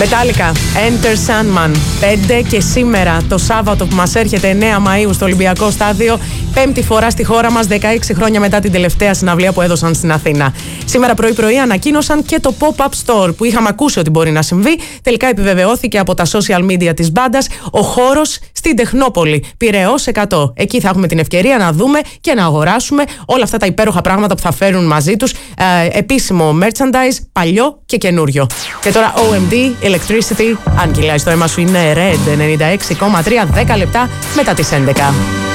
Metallica, Enter Sandman. 5 και σήμερα το Σάββατο που μας έρχεται 9 Μαΐου στο Ολυμπιακό Στάδιο. 5η φορά στη χώρα μας, 16 χρόνια μετά την τελευταία συναυλία που έδωσαν στην Αθήνα. Σήμερα πρωί-πρωί ανακοίνωσαν και το pop-up store που είχαμε ακούσει ότι μπορεί να συμβεί. Τελικά επιβεβαιώθηκε από τα social media της μπάντας. Ο χώρος στην Τεχνόπολη, Πειραιώς 100. Εκεί θα έχουμε την ευκαιρία να δούμε και να αγοράσουμε όλα αυτά τα υπέροχα πράγματα που θα φέρουν μαζί τους. Επίσημο merchandise, παλιό και καινούριο. Και τώρα OMD, Electricity. Αν κυλάει στο αίμα σου είναι Red 96,3, 10 λεπτά μετά τις 11.